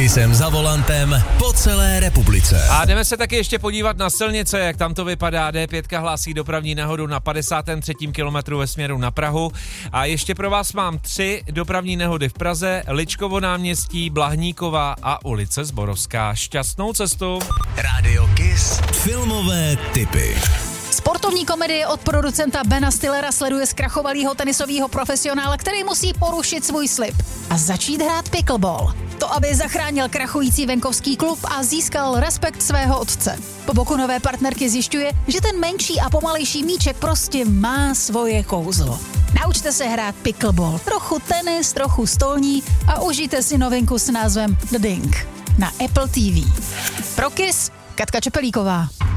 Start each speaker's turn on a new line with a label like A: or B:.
A: Kissem za volantem po celé republice.
B: A jdeme se taky ještě podívat na silnice, jak tam to vypadá. D5 hlásí dopravní nehodu na 53. kilometru ve směru na Prahu. A ještě pro vás mám 3 dopravní nehody v Praze, Ličkovo náměstí, Blahníková a ulice Zborovská. Šťastnou cestu.
A: Radio Kiss filmové tipy.
C: Sportovní komedie od producenta Bena Stillera sleduje zkrachovalýho tenisového profesionála, který musí porušit svůj slib a začít hrát pickleball. To, aby zachránil krachující venkovský klub a získal respekt svého otce. Po boku nové partnerky zjišťuje, že ten menší a pomalejší míček prostě má svoje kouzlo. Naučte se hrát pickleball, trochu tenis, trochu stolní a užijte si novinku s názvem The Dink na Apple TV. Pro Kiss, Katka Čepelíková.